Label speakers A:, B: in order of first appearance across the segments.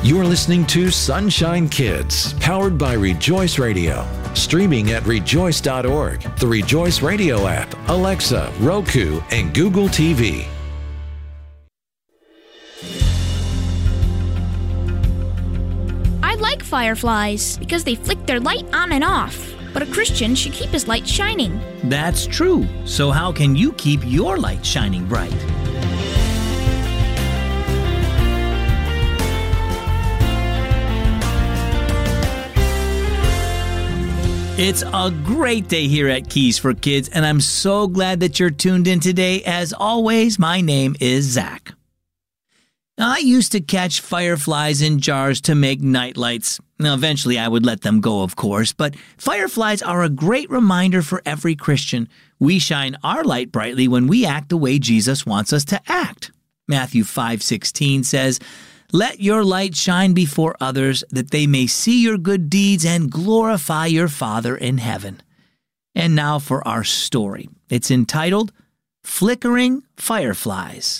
A: You're listening to Sunshine Kids, powered by Rejoice Radio. Streaming at rejoice.org, the Rejoice Radio app, Alexa, Roku, and Google TV.
B: I like fireflies because they flick their light on and off. But a Christian should keep his light shining.
C: That's true. So how can you keep your light shining bright? It's a great day here at Keys for Kids, and I'm so glad that you're tuned in today. As always, my name is Zach. I used to catch fireflies in jars to make nightlights. Now, eventually I would let them go, of course, but fireflies are a great reminder for every Christian. We shine our light brightly when we act the way Jesus wants us to act. Matthew 5:16 says, "Let your light shine before others, that they may see your good deeds and glorify your Father in heaven." And now for our story. It's entitled, Flickering Fireflies.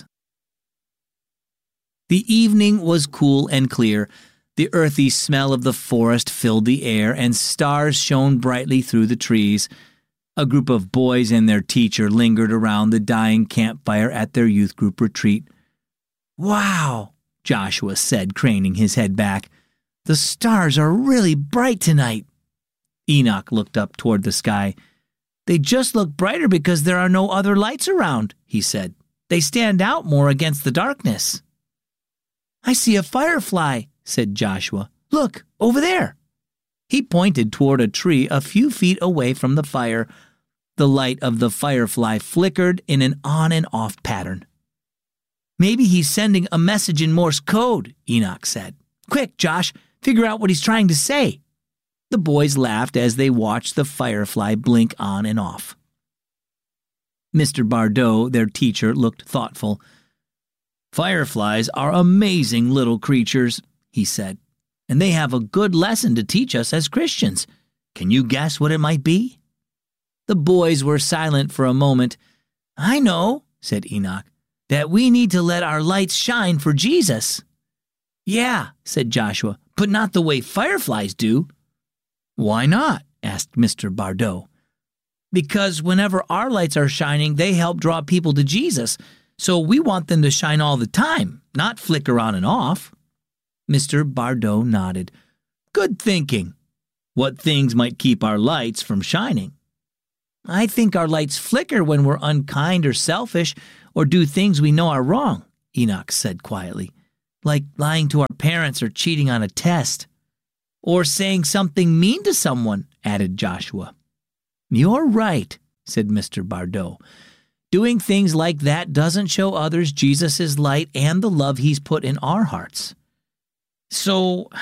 C: The evening was cool and clear. The earthy smell of the forest filled the air, and stars shone brightly through the trees. A group of boys and their teacher lingered around the dying campfire at their youth group retreat. "Wow," Joshua said, craning his head back. "The stars are really bright tonight." Enoch looked up toward the sky. "They just look brighter because there are no other lights around," he said. "They stand out more against the darkness." "I see a firefly," said Joshua. "Look, over there." He pointed toward a tree a few feet away from the fire. The light of the firefly flickered in an on and off pattern. "Maybe he's sending a message in Morse code," Enoch said. "Quick, Josh, figure out what he's trying to say." The boys laughed as they watched the firefly blink on and off. Mr. Bardot, their teacher, looked thoughtful. "Fireflies are amazing little creatures," he said, "and they have a good lesson to teach us as Christians. Can you guess what it might be?" The boys were silent for a moment. "I know," said Enoch, "that we need to let our lights shine for Jesus." "Yeah," said Joshua, "but not the way fireflies do." "Why not?" asked Mr. Bardot. "Because whenever our lights are shining, they help draw people to Jesus. So we want them to shine all the time, not flicker on and off." Mr. Bardot nodded. "Good thinking. What things might keep our lights from shining?" "I think our lights flicker when we're unkind or selfish or do things we know are wrong," Enoch said quietly. "Like lying to our parents or cheating on a test." "Or saying something mean to someone," added Joshua. "You're right," said Mr. Bardot. "Doing things like that doesn't show others Jesus' light and the love he's put in our hearts." "So